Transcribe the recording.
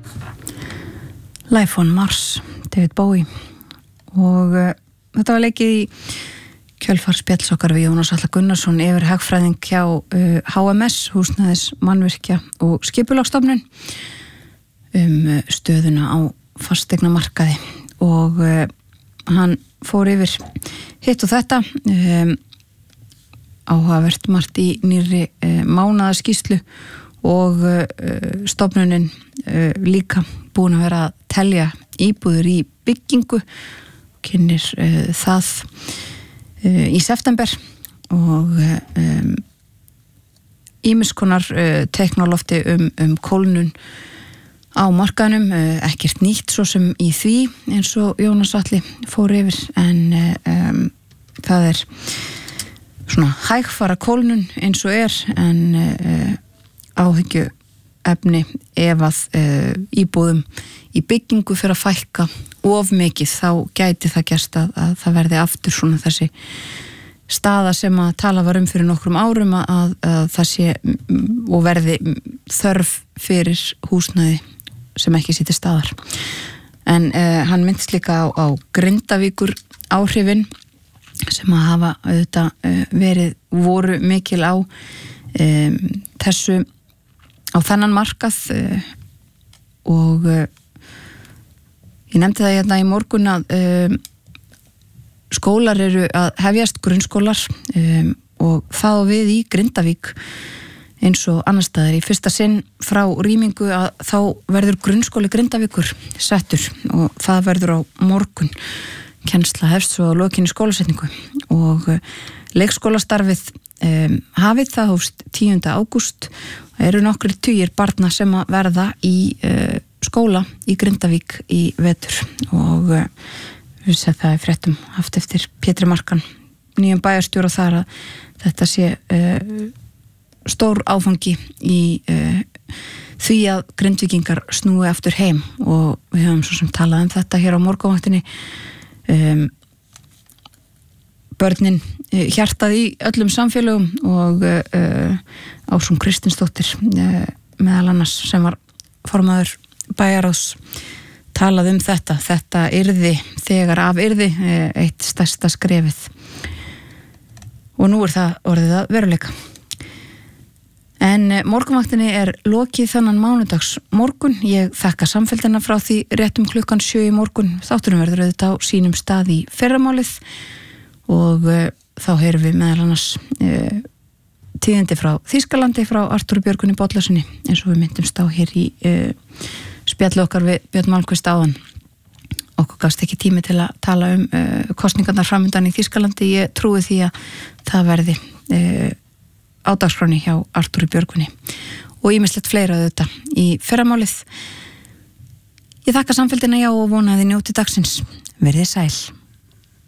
Life on Mars, David Bowie og þetta var leikið í kjölfar spjalls okkar við Jónas Atla Gunnarsson yfir hagfræðing hjá HMS, húsnæðis mannvirkja og skipulagsstofnun stöðuna á fasteignamarkaði og hann fór yfir hitt og þetta áhugavert margt í nýrri mánaðarskýrslu og stofnunin líka búin að vera að telja íbúður í byggingu kynnir það í september og ýmiss konar teknolofti kólnun á markaðnum, ekkert nýtt svo sem í því eins og Jónas Atli fór yfir en það svona hægfara kólnun eins og en áhyggju efni ef að íbúðum í byggingu fyrir að fækka of mikið þá gæti það gerst að það verði aftur svona þessi staða sem að tala var fyrir nokkrum árum að það sé og verði þörf fyrir húsnæði sem ekki sé til staðar en hann myndist líka á Grindavíkur áhrifin sem að hafa auðvitað voru mikil á þessu á þennan markað og ég nefndi það hérna í morgun að skólar eru að hefjast grunnskólar og það við í Grindavík eins og annar staðar í fyrsta sinn frá rýmingu að þá verður grunnskóli Grindavíkur settur og það verður á morgun kennsla hefst svo á lokinni skólasetningu og leikskólastarfið hafið það hófst 10. ágúst og eru nokkrir tugir barna sem að verða í skóla í Grindavík í vetur og við séum það í fréttum haft eftir Pétri Markan nýjum bæjarstjóra þar að þetta sé stór áfangi í því að Grindvíkingar snúi aftur heim og við höfum svo sem talað þetta hér á morgunvaktinni börnin hjartað í öllum samfélögum og Ásrún Kristinsdóttir meðal annars sem var formaður bæjarráðs talað þetta yrði þegar af yrði eitt stærsta skrefið og nú það orðið að veruleika en morgunvaktinni lokið þannan mánudags morgun ég þakka samfélgina frá því réttum klukkan 7 í morgun þátturum verður auðvitað á sínum stað í fyrramálið og þá heyrum við meðal annars tíðindi frá Þýskalandi frá Artúri Björgvini Bollasyni eins og við myndumst á hér í spjalli okkar við Björn Malmquist áðan okkur gafst ekki tími til að tala kosningarnar framundan í Þýskalandi ég trúi því að það verði á dagskránni hjá Artúri Björgvini og ýmislegt fleira þetta í fyrramálið ég þakka samfélgina já og vona að þið njóti dagsins verið sæl